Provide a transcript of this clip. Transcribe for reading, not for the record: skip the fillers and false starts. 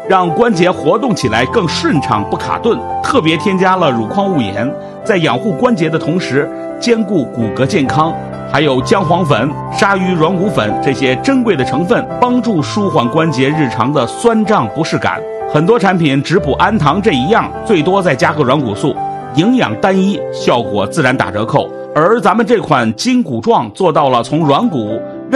让关节活动起来更顺畅不卡顿。特别添加了乳矿物盐，在养护关节的同时兼顾骨骼健康。还有姜黄粉、鲨鱼软骨粉这些珍贵的成分，帮助舒缓关节日常的酸胀不适感。很多产品只补氨糖这一样，最多再加个软骨素，营养单一，效果自然打折扣。而咱们这款筋骨壮做到了从软骨